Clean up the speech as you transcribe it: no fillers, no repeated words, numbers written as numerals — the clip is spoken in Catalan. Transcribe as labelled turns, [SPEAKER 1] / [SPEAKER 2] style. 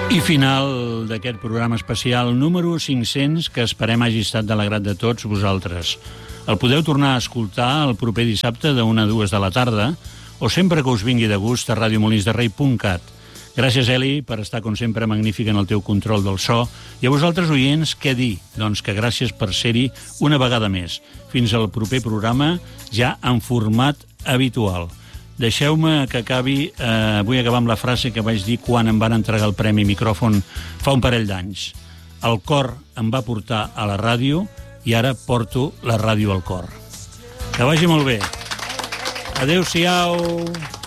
[SPEAKER 1] I final d'aquest programa especial número 500, que esperem hagi estat de l'agrat de tots vosaltres. El podeu tornar a escoltar el proper dissabte de 1 a 2 de la tarda o sempre que us vingui de gust a radiomolinsderrei.cat. Gràcies, Eli, per estar, com sempre, magnífic en el teu control del so. I a vosaltres, oients, què dir? Doncs que gràcies per ser-hi una vegada més. Fins al proper programa, ja en format habitual. Deixeu-me que acabi, vull acabar amb la frase que vaig dir quan em van entregar el Premi Micròfon fa un parell d'anys. El cor em va portar a la ràdio i ara porto la ràdio al cor. Que vagi molt bé. Adéu-siau.